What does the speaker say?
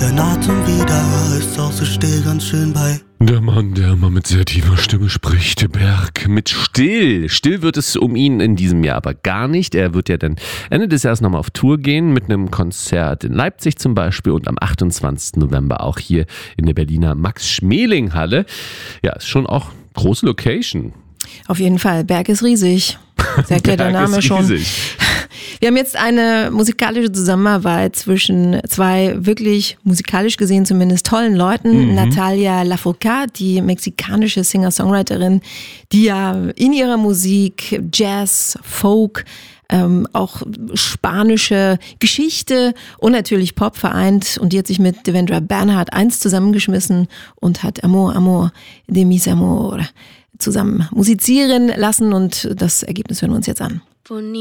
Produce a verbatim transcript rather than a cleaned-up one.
dein Atem wieder höre, ist auch so still, ganz schön bei. Der Mann, der immer mit sehr tiefer Stimme spricht, Berg mit Still. Still wird es um ihn in diesem Jahr aber gar nicht. Er wird ja dann Ende des Jahres nochmal auf Tour gehen mit einem Konzert in Leipzig zum Beispiel und am achtundzwanzigsten November auch hier in der Berliner Max-Schmeling-Halle. Ja, ist schon auch große Location. Auf jeden Fall, Berg ist riesig. Sagt ja der Name schon. Wir haben jetzt eine musikalische Zusammenarbeit zwischen zwei wirklich musikalisch gesehen zumindest tollen Leuten. Mhm. Natalia Lafourcade, die mexikanische Singer-Songwriterin, die ja in ihrer Musik Jazz, Folk, ähm, auch spanische Geschichte und natürlich Pop vereint. Und die hat sich mit Devendra Banhart eins zusammengeschmissen und hat Amor, Amor de mis Amor zusammen musizieren lassen. Und das Ergebnis hören wir uns jetzt an.